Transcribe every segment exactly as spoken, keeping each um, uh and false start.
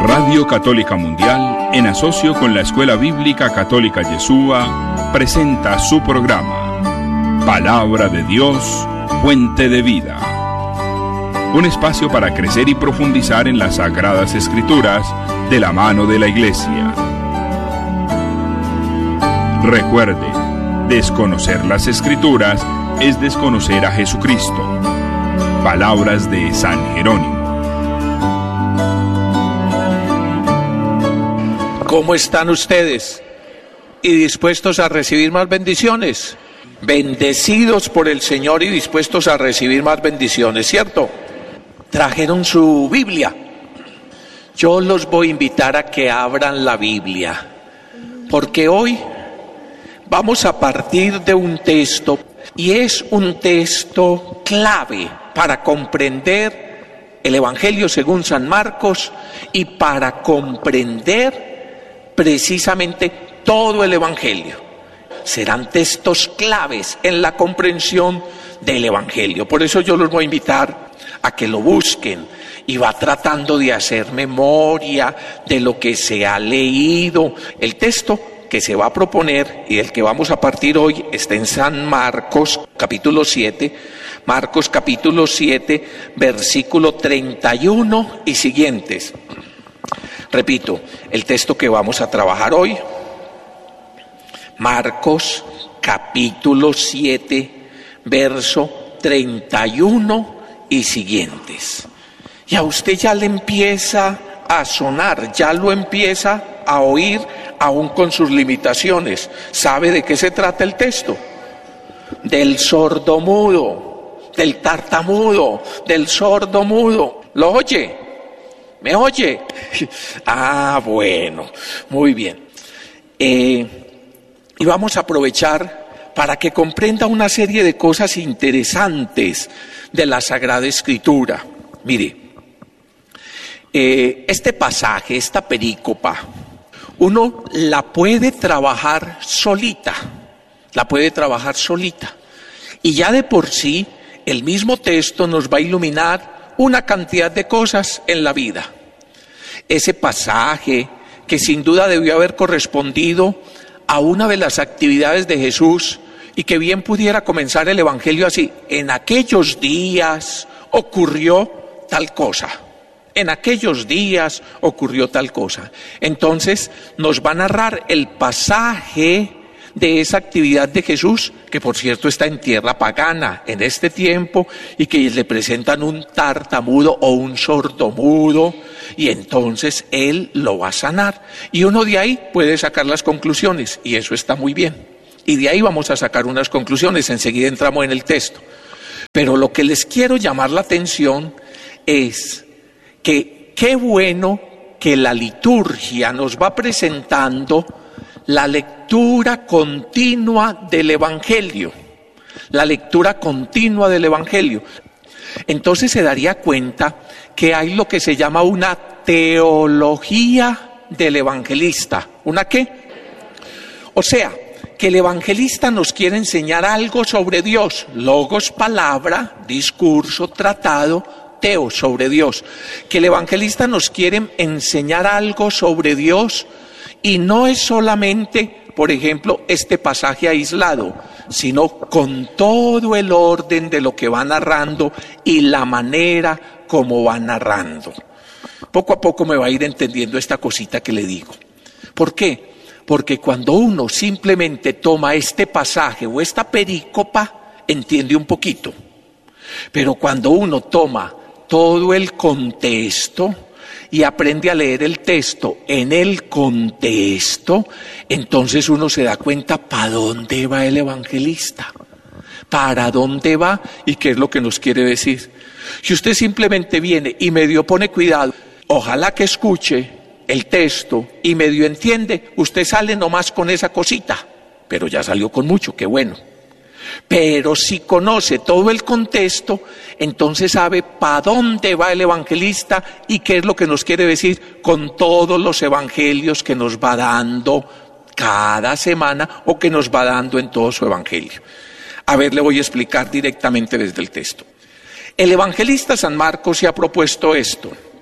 Radio Católica Mundial, en asocio con la Escuela Bíblica Católica Yeshua, presenta su programa Palabra de Dios, Fuente de Vida. Un espacio para crecer y profundizar en las Sagradas Escrituras de la mano de la Iglesia. Recuerde, desconocer las Escrituras es desconocer a Jesucristo. Palabras de San Jerónimo. ¿Cómo están ustedes? ¿Y dispuestos a recibir más bendiciones? Bendecidos por el Señor y dispuestos a recibir más bendiciones, ¿cierto? ¿Trajeron su Biblia? Yo los voy a invitar a que abran la Biblia, porque hoy vamos a partir de un texto, y es un texto clave para comprender el Evangelio según San Marcos y para comprender precisamente todo el Evangelio. Serán textos claves en la comprensión del Evangelio. Por eso yo los voy a invitar a que lo busquen y va tratando de hacer memoria de lo que se ha leído. El texto que se va a proponer y del que vamos a partir hoy está en San Marcos capítulo siete, Marcos capítulo siete, versículo treinta y uno y siguientes. Repito, el texto que vamos a trabajar hoy, Marcos capítulo siete, verso treinta y uno y siguientes. Y a usted ya le empieza a sonar, ya lo empieza a oír, aún con sus limitaciones. ¿Sabe de qué se trata el texto? Del sordomudo, del tartamudo, del sordomudo. ¿Lo oye? ¿Me oye? Ah, bueno, muy bien. Eh, y vamos a aprovechar para que comprenda una serie de cosas interesantes de la Sagrada Escritura. Mire, eh, este pasaje, esta perícopa, uno la puede trabajar solita, la puede trabajar solita. Y ya de por sí, el mismo texto nos va a iluminar una cantidad de cosas en la vida. Ese pasaje que sin duda debió haber correspondido a una de las actividades de Jesús y que bien pudiera comenzar el Evangelio así: en aquellos días ocurrió tal cosa. En aquellos días ocurrió tal cosa. Entonces nos va a narrar el pasaje de esa actividad de Jesús, que por cierto está en tierra pagana en este tiempo, y que le presentan un tartamudo o un sordomudo, y entonces Él lo va a sanar. Y uno de ahí puede sacar las conclusiones, y eso está muy bien. Y de ahí vamos a sacar unas conclusiones, enseguida entramos en el texto. Pero lo que les quiero llamar la atención es que qué bueno que la liturgia nos va presentando la lectura continua del Evangelio, la lectura continua del Evangelio. Entonces se daría cuenta que hay lo que se llama una teología del evangelista. ¿Una qué? O sea, que el evangelista nos quiere enseñar algo sobre Dios. Logos, palabra, discurso, tratado, teo, sobre Dios. Que el evangelista nos quiere enseñar algo sobre Dios. Y no es solamente, por ejemplo, este pasaje aislado, sino con todo el orden de lo que va narrando y la manera como va narrando. Poco a poco me va a ir entendiendo esta cosita que le digo. ¿Por qué? Porque cuando uno simplemente toma este pasaje o esta perícopa, entiende un poquito. Pero cuando uno toma todo el contexto y aprende a leer el texto en el contexto, entonces uno se da cuenta para dónde va el evangelista, para dónde va y qué es lo que nos quiere decir. Si usted simplemente viene y medio pone cuidado, ojalá que escuche el texto y medio entiende, usted sale nomás con esa cosita, pero ya salió con mucho, qué bueno. Pero si conoce todo el contexto, entonces sabe para dónde va el evangelista y qué es lo que nos quiere decir con todos los evangelios que nos va dando cada semana o que nos va dando en todo su evangelio. A ver, le voy a explicar directamente desde el texto. El evangelista San Marcos se ha propuesto esto: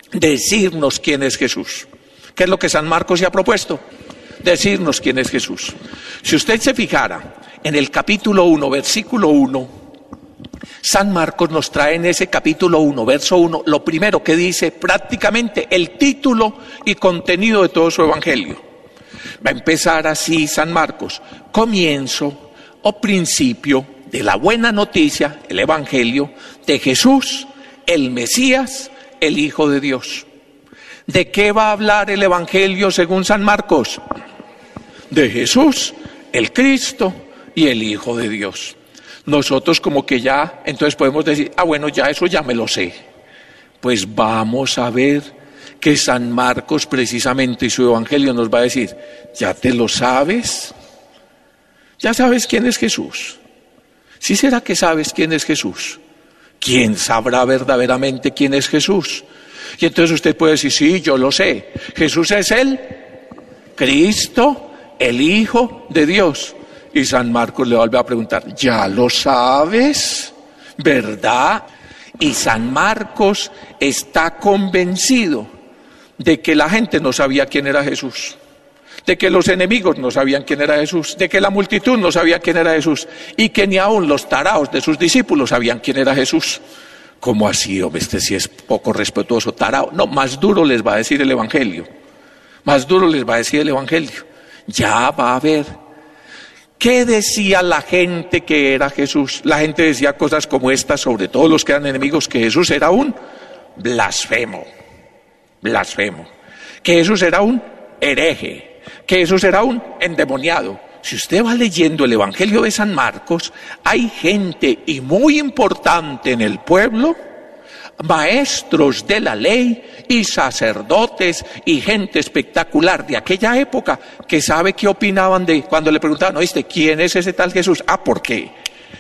decirnos quién es Jesús. ¿Qué es lo que San Marcos se ha propuesto? Decirnos quién es Jesús. Si usted se fijara en el capítulo uno, versículo uno, San Marcos nos trae en ese capítulo uno, verso uno, lo primero que dice prácticamente el título y contenido de todo su evangelio. Va a empezar así San Marcos: comienzo o principio de la buena noticia, el evangelio de Jesús, el Mesías, el Hijo de Dios. ¿De qué va a hablar el evangelio según San Marcos? De Jesús, el Cristo y el Hijo de Dios. Nosotros como que ya, entonces podemos decir, ah bueno, ya eso ya me lo sé. Pues vamos a ver que San Marcos precisamente y su evangelio nos va a decir, ¿ya te lo sabes? ¿Ya sabes quién es Jesús? ¿Sí será que sabes quién es Jesús? ¿Quién sabrá verdaderamente quién es Jesús? Y entonces usted puede decir, sí, yo lo sé. Jesús es el Cristo, el Hijo de Dios. Y San Marcos le vuelve a preguntar, ¿ya lo sabes? ¿Verdad? Y San Marcos está convencido de que la gente no sabía quién era Jesús, de que los enemigos no sabían quién era Jesús, de que la multitud no sabía quién era Jesús, y que ni aun los taraos de sus discípulos sabían quién era Jesús. ¿Cómo así, hombre? Este sí es poco respetuoso, tarao. No, más duro les va a decir el evangelio, más duro les va a decir el evangelio. Ya va a ver. ¿Qué decía la gente que era Jesús? La gente decía cosas como estas, sobre todo los que eran enemigos, que Jesús era un blasfemo, blasfemo, que Jesús era un hereje, que Jesús era un endemoniado. Si usted va leyendo el Evangelio de San Marcos, hay gente y muy importante en el pueblo, maestros de la ley y sacerdotes y gente espectacular de aquella época que sabe qué opinaban de cuando le preguntaban, ¿oíste, quién es ese tal Jesús? Ah, ¿por qué?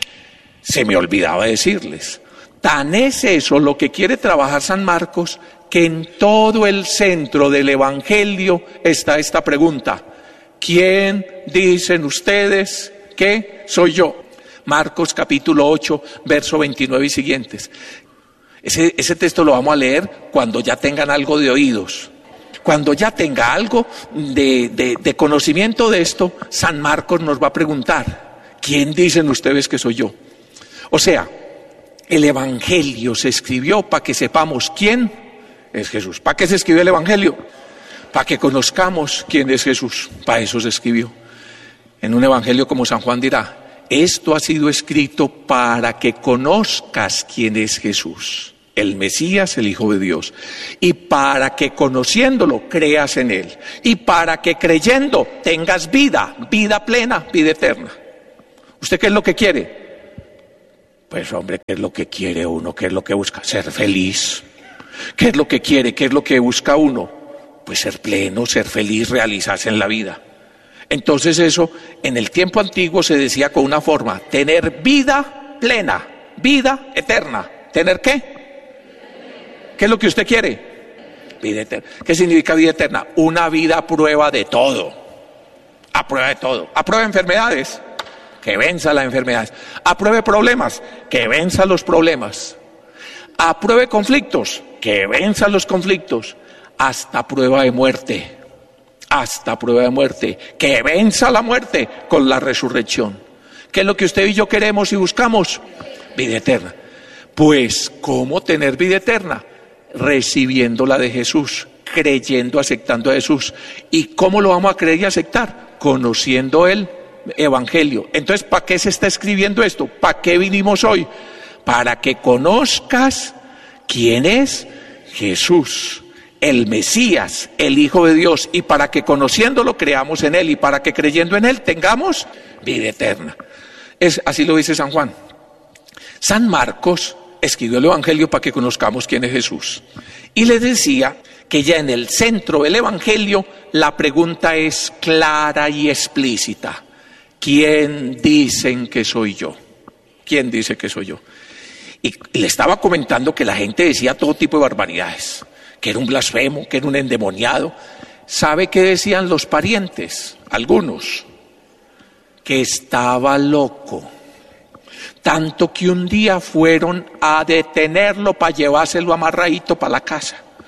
Se me olvidaba decirles. Tan es eso lo que quiere trabajar San Marcos, que en todo el centro del Evangelio está esta pregunta: ¿quién dicen ustedes que soy yo? Marcos capítulo ocho, verso veintinueve y siguientes. Ese, ese texto lo vamos a leer cuando ya tengan algo de oídos. Cuando ya tenga algo de, de, de conocimiento de esto, San Marcos nos va a preguntar, ¿quién dicen ustedes que soy yo? O sea, el Evangelio se escribió para que sepamos quién es Jesús. ¿Para qué se escribió el Evangelio? Para que conozcamos quién es Jesús. Para eso se escribió. En un Evangelio como San Juan dirá, esto ha sido escrito para que conozcas quién es Jesús, el Mesías, el Hijo de Dios, y para que conociéndolo creas en Él, y para que creyendo tengas vida, vida plena, vida eterna. ¿Usted qué es lo que quiere? Pues hombre, ¿qué es lo que quiere uno? ¿Qué es lo que busca? Ser feliz. ¿Qué es lo que quiere? ¿Qué es lo que busca uno? Pues ser pleno, ser feliz, realizarse en la vida. Entonces eso en el tiempo antiguo se decía con una forma, tener vida plena, vida eterna. ¿Tener qué? ¿Qué es lo que usted quiere? Vida eterna. ¿Qué significa vida eterna? Una vida a prueba de todo, a prueba de todo, a prueba de enfermedades, que venza las enfermedades, a prueba de problemas, que venza los problemas, a prueba de conflictos, que venza los conflictos, hasta prueba de muerte. Hasta prueba de muerte, que venza la muerte con la resurrección. ¿Qué es lo que usted y yo queremos y buscamos? Vida eterna. Pues, ¿cómo tener vida eterna? Recibiéndola de Jesús, creyendo, aceptando a Jesús. ¿Y cómo lo vamos a creer y aceptar? Conociendo el Evangelio. Entonces, ¿para qué se está escribiendo esto? ¿Para qué vinimos hoy? Para que conozcas quién es Jesús, el Mesías, el Hijo de Dios, y para que conociéndolo creamos en Él, y para que creyendo en Él tengamos vida eterna. Es, así lo dice San Juan. San Marcos escribió el Evangelio para que conozcamos quién es Jesús. Y le decía que ya en el centro del Evangelio la pregunta es clara y explícita. ¿Quién dicen que soy yo? ¿Quién dice que soy yo? Y le estaba comentando que la gente decía todo tipo de barbaridades, que era un blasfemo, que era un endemoniado. ¿Sabe qué decían los parientes? Algunos, que estaba loco. Tanto que un día fueron a detenerlo para llevárselo amarradito para la casa.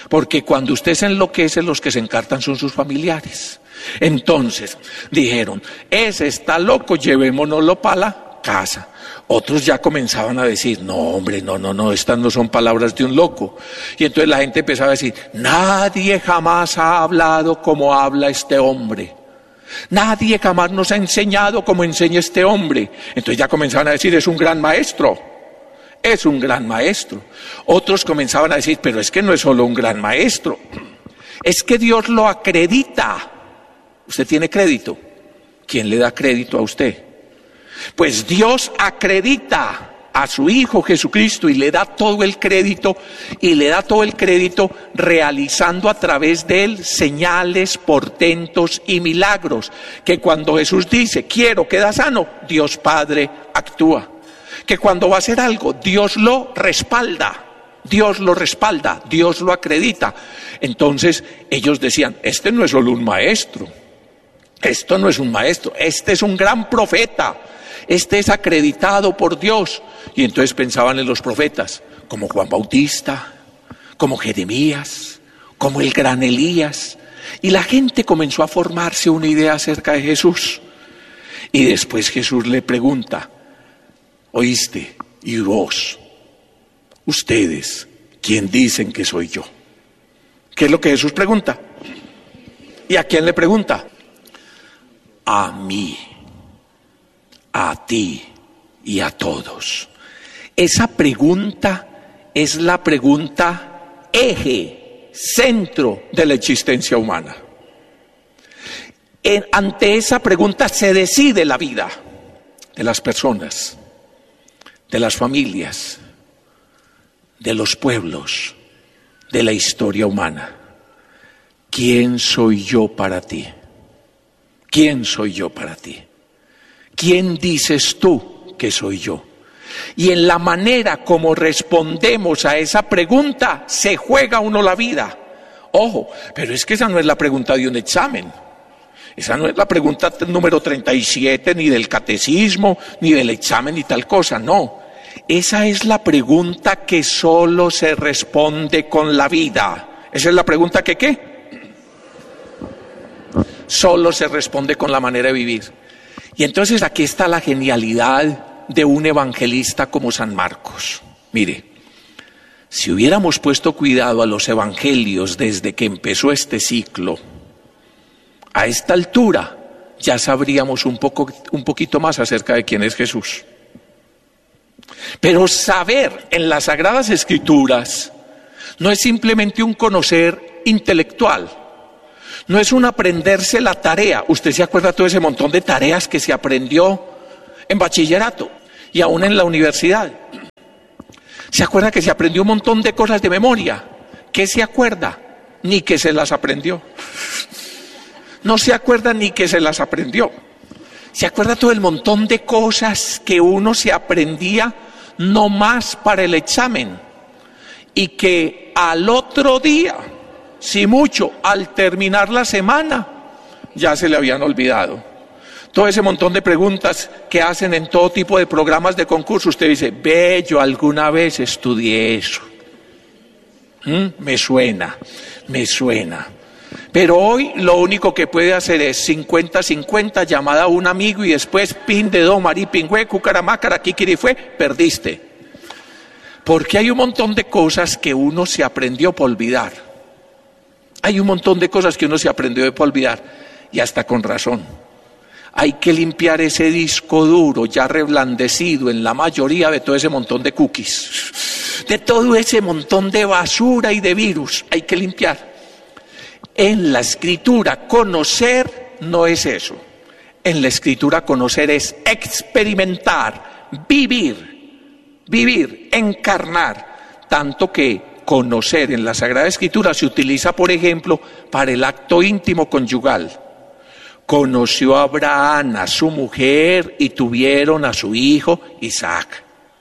Porque cuando usted se enloquece, los que se encartan son sus familiares. Entonces dijeron, ese está loco, llevémonoslo para la casa. Otros ya comenzaban a decir, no hombre, no, no, no, estas no son palabras de un loco. Y entonces la gente empezaba a decir, nadie jamás ha hablado como habla este hombre. Nadie jamás nos ha enseñado como enseña este hombre. Entonces ya comenzaban a decir, es un gran maestro. Es un gran maestro. Otros comenzaban a decir, pero es que no es solo un gran maestro. Es que Dios lo acredita. ¿Usted tiene crédito? ¿Quién le da crédito a usted? Pues Dios acredita a su Hijo Jesucristo y le da todo el crédito, y le da todo el crédito realizando a través de él señales, portentos y milagros, que cuando Jesús dice, quiero queda sano, Dios Padre actúa. Que cuando va a hacer algo, Dios lo respalda, Dios lo respalda, Dios lo acredita. Entonces ellos decían, este no es solo un maestro, esto no es un maestro, este es un gran profeta. Este es acreditado por Dios. Y entonces pensaban en los profetas, como Juan Bautista, como Jeremías, como el gran Elías. Y la gente comenzó a formarse una idea acerca de Jesús. Y después Jesús le pregunta, oíste, y vos, ustedes, ¿quién dicen que soy yo? ¿Qué es lo que Jesús pregunta? ¿Y a quién le pregunta? A mí. A ti y a todos. Esa pregunta es la pregunta eje, centro de la existencia humana. En, ante esa pregunta se decide la vida de las personas, de las familias, de los pueblos, de la historia humana. ¿Quién soy yo para ti? ¿Quién soy yo para ti? ¿Quién dices tú que soy yo? Y en la manera como respondemos a esa pregunta, se juega uno la vida. Ojo, pero es que esa no es la pregunta de un examen. Esa no es la pregunta número treinta y siete, ni del catecismo, ni del examen, ni tal cosa, no. Esa es la pregunta que solo se responde con la vida. Esa es la pregunta que, ¿qué? Solo se responde con la manera de vivir. Y entonces aquí está la genialidad de un evangelista como San Marcos. Mire, si hubiéramos puesto cuidado a los evangelios desde que empezó este ciclo, a esta altura ya sabríamos un poco, un poquito más acerca de quién es Jesús. Pero saber en las Sagradas Escrituras no es simplemente un conocer intelectual. No es un aprenderse la tarea. Usted se acuerda de todo ese montón de tareas que se aprendió en bachillerato y aún en la universidad. ¿Se acuerda que se aprendió un montón de cosas de memoria? ¿Qué se acuerda? Ni que se las aprendió. No se acuerda ni que se las aprendió. ¿Se acuerda todo el montón de cosas que uno se aprendía no más para el examen? Y que al otro día, si mucho, al terminar la semana, ya se le habían olvidado. Todo ese montón de preguntas que hacen en todo tipo de programas de concurso, usted dice, ve, yo alguna vez estudié eso. ¿Mm? Me suena, me suena. Pero hoy lo único que puede hacer es cincuenta cincuenta, llamada a un amigo y después pin de do, marí, pingüe, cucaramácara, kikirifue, perdiste. Porque hay un montón de cosas que uno se aprendió por olvidar. Hay un montón de cosas que uno se aprendió de por olvidar, y hasta con razón. Hay que limpiar ese disco duro ya reblandecido en la mayoría de todo ese montón de cookies, de todo ese montón de basura y de virus. Hay que limpiar. En la Escritura, conocer no es eso. En la Escritura, conocer es experimentar, vivir, vivir, encarnar, tanto que conocer en la Sagrada Escritura se utiliza, por ejemplo, para el acto íntimo conyugal. Conoció a Abraham, a su mujer, y tuvieron a su hijo Isaac.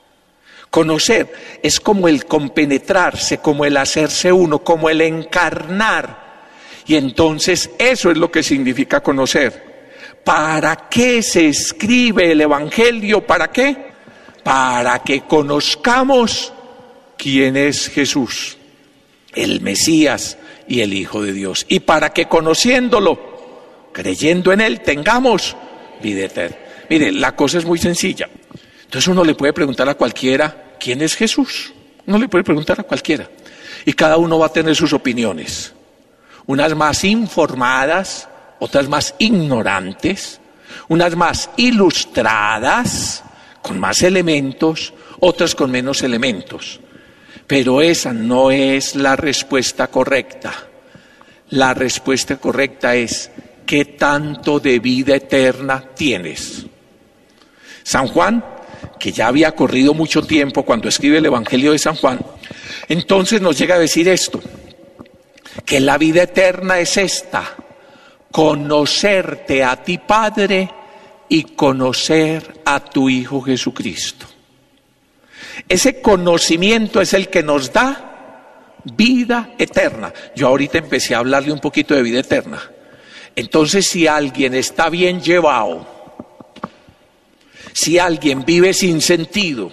Conocer es como el compenetrarse, como el hacerse uno, como el encarnar. Y entonces eso es lo que significa conocer. ¿Para qué se escribe el Evangelio? ¿Para qué? Para que conozcamos quién es Jesús. el Mesías y el Hijo de Dios. Y para que conociéndolo, creyendo en Él, tengamos vida eterna. Mire, la cosa es muy sencilla. Entonces uno le puede preguntar a cualquiera, ¿quién es Jesús? Uno le puede preguntar a cualquiera. Y cada uno va a tener sus opiniones. Unas más informadas, otras más ignorantes, unas más ilustradas, con más elementos, otras con menos elementos. Pero esa no es la respuesta correcta. La respuesta correcta es, ¿qué tanto de vida eterna tienes? San Juan, que ya había corrido mucho tiempo cuando escribe el Evangelio de San Juan, entonces nos llega a decir esto, que la vida eterna es esta, conocerte a ti, Padre, y conocer a tu Hijo Jesucristo. Ese conocimiento es el que nos da vida eterna. Yo ahorita empecé a hablarle un poquito de vida eterna. Entonces, si alguien está bien llevado, si alguien vive sin sentido,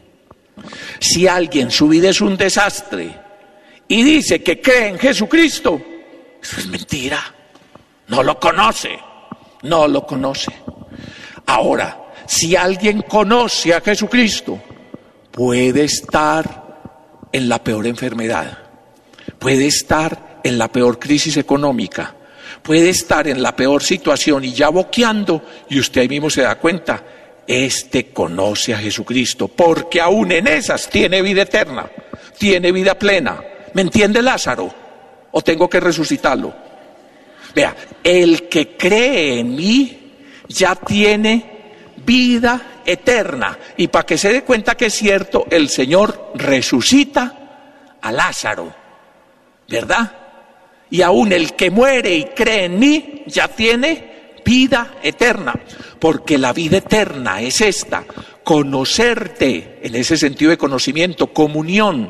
si alguien su vida es un desastre y dice que cree en Jesucristo, eso es mentira. No lo conoce, no lo conoce. Ahora, si alguien conoce a Jesucristo, puede estar en la peor enfermedad, puede estar en la peor crisis económica, puede estar en la peor situación y ya boqueando, y usted ahí mismo se da cuenta, este conoce a Jesucristo, porque aún en esas tiene vida eterna, tiene vida plena. ¿Me entiende Lázaro? ¿O tengo que resucitarlo? Vea, el que cree en mí ya tiene vida eterna. Y para que se dé cuenta que es cierto, el Señor resucita a Lázaro, ¿verdad? Y aún el que muere y cree en mí ya tiene vida eterna, porque la vida eterna es esta, conocerte, en ese sentido de conocimiento, comunión,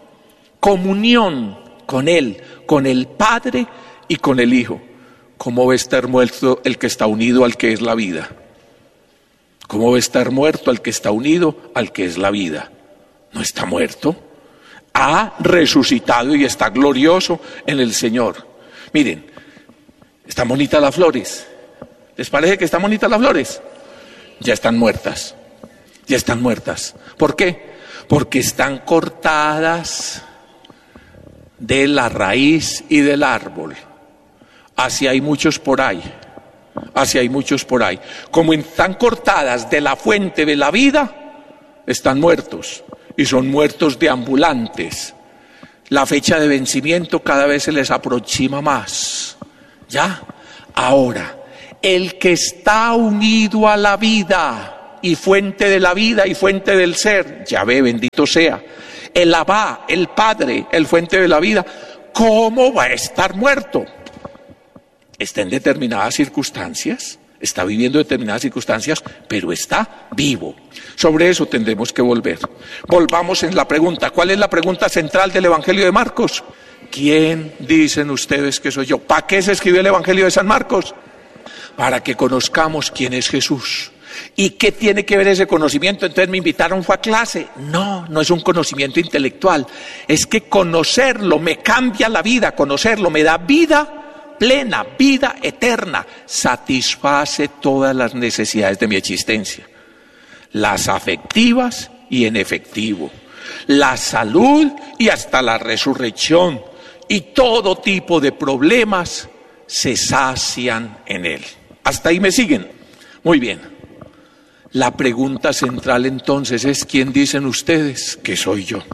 comunión con Él, con el Padre y con el Hijo. ¿Cómo va a estar muerto el que está unido al que es la vida? ¿Cómo va a estar muerto el que está unido al que es la vida? No está muerto, ha resucitado y está glorioso en el Señor. Miren, están bonitas las flores. ¿Les parece que están bonitas las flores? Ya están muertas, ya están muertas. ¿Por qué? Porque están cortadas de la raíz y del árbol. Así hay muchos por ahí, así hay muchos por ahí. Como están cortadas de la fuente de la vida, están muertos y son muertos deambulantes. La fecha de vencimiento cada vez se les aproxima más. ¿Ya? Ahora, el que está unido a la vida y fuente de la vida y fuente del ser, Yahvé, bendito sea, el Abba, el Padre, el fuente de la vida, ¿cómo va a estar muerto? Está en determinadas circunstancias, está viviendo determinadas circunstancias, pero está vivo. Sobre eso tendremos que volver. Volvamos en la pregunta. ¿Cuál es la pregunta central del Evangelio de Marcos? ¿Quién dicen ustedes que soy yo? ¿Para qué se escribió el Evangelio de San Marcos? Para que conozcamos quién es Jesús. ¿Y qué tiene que ver ese conocimiento? Entonces me invitaron, fue a clase. No, no es un conocimiento intelectual. Es que conocerlo me cambia la vida, conocerlo me da vida plena, vida eterna, satisface todas las necesidades de mi existencia, las afectivas y en efectivo, la salud y hasta la resurrección, y todo tipo de problemas se sacian en él. ¿Hasta ahí me siguen? Muy bien. La pregunta central entonces es, ¿quién dicen ustedes que soy yo?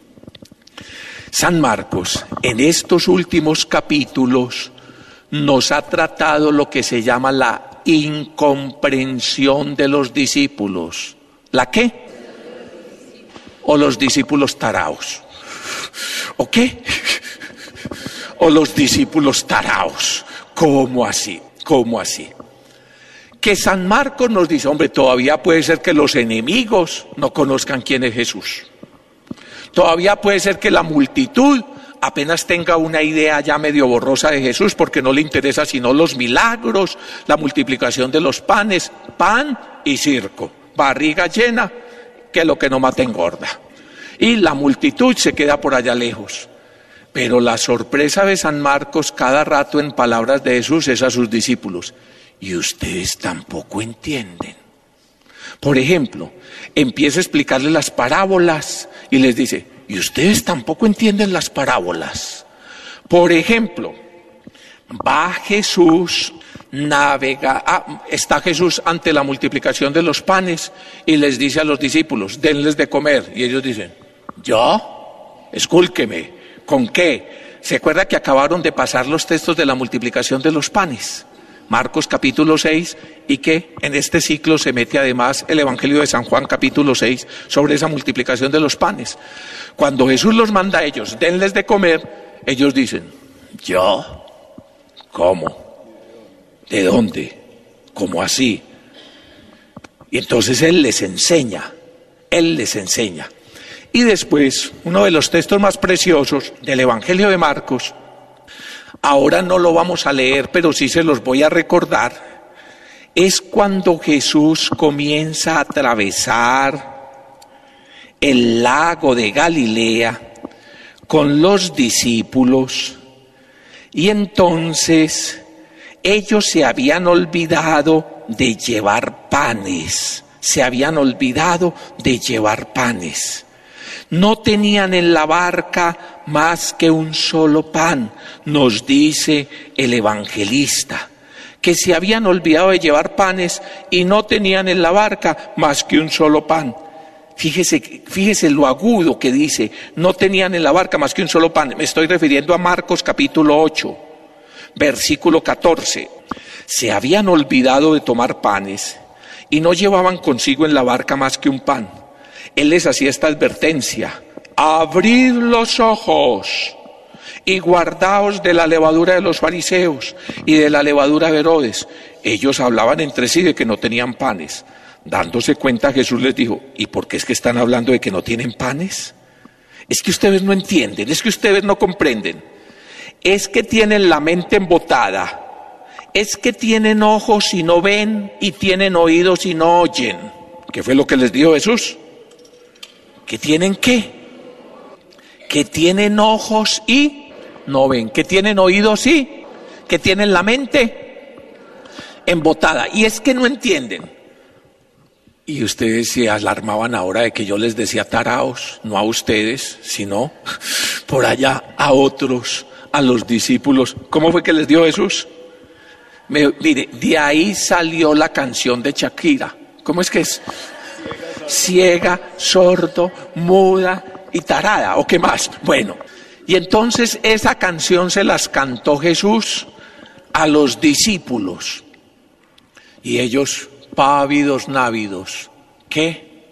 San Marcos, en estos últimos capítulos, nos ha tratado lo que se llama la incomprensión de los discípulos. ¿La qué? O los discípulos taraos. ¿O qué? O los discípulos taraos. ¿Cómo así? ¿Cómo así? Que San Marcos nos dice, hombre, todavía puede ser que los enemigos no conozcan quién es Jesús. Todavía puede ser que la multitud apenas tenga una idea ya medio borrosa de Jesús, porque no le interesa sino los milagros, la multiplicación de los panes, pan y circo, barriga llena, que lo que no mata engorda. Y la multitud se queda por allá lejos. Pero la sorpresa de San Marcos cada rato en palabras de Jesús es a sus discípulos. Y ustedes tampoco entienden. Por ejemplo, empieza a explicarles las parábolas y les dice, y ustedes tampoco entienden las parábolas. Por ejemplo, va Jesús, navega, ah, está Jesús ante la multiplicación de los panes y les dice a los discípulos, denles de comer. Y ellos dicen, ¿yo? Escúlqueme, ¿con qué? ¿Se acuerda que acabaron de pasar los textos de la multiplicación de los panes? Marcos capítulo seis, y que en este ciclo se mete además el Evangelio de San Juan capítulo seis sobre esa multiplicación de los panes. Cuando Jesús los manda a ellos, denles de comer, ellos dicen, ¿yo? ¿Cómo? ¿De dónde? ¿Cómo así? Y entonces Él les enseña, Él les enseña. Y después, uno de los textos más preciosos del Evangelio de Marcos, ahora no lo vamos a leer, pero sí se los voy a recordar, es cuando Jesús comienza a atravesar el lago de Galilea con los discípulos, y entonces ellos se habían olvidado de llevar panes, se habían olvidado de llevar panes. No tenían en la barca más que un solo pan, nos dice el evangelista, que se habían olvidado de llevar panes y no tenían en la barca más que un solo pan. Fíjese, fíjese lo agudo que dice, no tenían en la barca más que un solo pan. Me estoy refiriendo a Marcos capítulo ocho, versículo catorce. Se habían olvidado de tomar panes y no llevaban consigo en la barca más que un pan. Él les hacía esta advertencia, abrid los ojos y guardaos de la levadura de los fariseos y de la levadura de Herodes. Ellos hablaban entre sí de que no tenían panes. Dándose cuenta, Jesús les dijo, ¿y por qué es que están hablando de que no tienen panes? Es que ustedes no entienden, es que ustedes no comprenden. Es que tienen la mente embotada, es que tienen ojos y no ven y tienen oídos y no oyen. ¿Qué fue lo que les dijo Jesús? ¿Que tienen qué? Que tienen ojos y no ven, que tienen oídos y que tienen la mente embotada. Y es que no entienden. Y ustedes se alarmaban ahora de que yo les decía taraos, no a ustedes, sino por allá a otros, a los discípulos. ¿Cómo fue que les dio Jesús? Me, mire, de ahí salió la canción de Shakira. ¿Cómo es que es? Ciega, sordo, muda y tarada, ¿o qué más? Bueno, y entonces esa canción se las cantó Jesús a los discípulos. Y ellos, pávidos, návidos, ¿qué?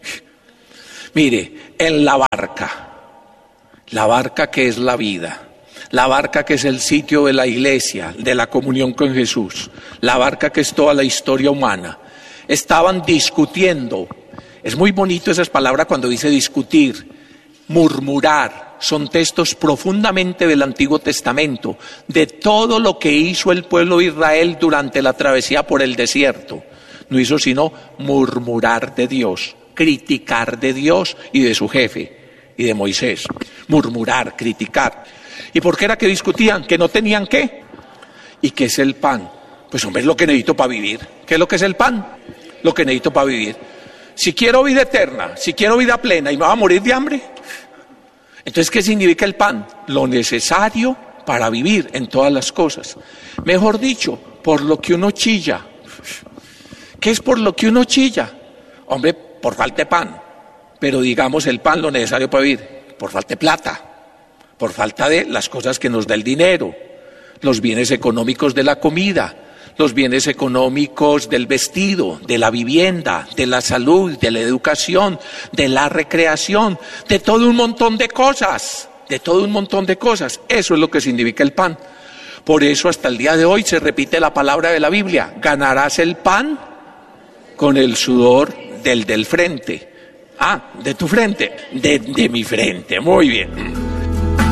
Mire, en la barca, la barca que es la vida, la barca que es el sitio de la iglesia, de la comunión con Jesús, la barca que es toda la historia humana, estaban discutiendo. Es muy bonito esas palabras cuando dice discutir, murmurar. Son textos profundamente del Antiguo Testamento, de todo lo que hizo el pueblo de Israel durante la travesía por el desierto. No hizo sino murmurar de Dios, criticar de Dios y de su jefe y de Moisés. Murmurar, criticar. ¿Y por qué era que discutían? ¿Que no tenían qué? ¿Y qué es el pan? Pues hombre, es lo que necesito para vivir. ¿Qué es lo que es el pan? Lo que necesito para vivir. Si quiero vida eterna, si quiero vida plena y me va a morir de hambre, entonces ¿qué significa el pan? Lo necesario para vivir en todas las cosas. Mejor dicho, por lo que uno chilla. ¿Qué es por lo que uno chilla? Hombre, por falta de pan. Pero digamos el pan lo necesario para vivir, por falta de plata, por falta de las cosas que nos da el dinero, los bienes económicos de la comida, los bienes económicos del vestido, de la vivienda, de la salud, de la educación, de la recreación, de todo un montón de cosas, de todo un montón de cosas. Eso es lo que significa el pan. Por eso hasta el día de hoy se repite la palabra de la Biblia, ganarás el pan con el sudor del del frente. Ah, de tu frente, de, de mi frente, muy bien.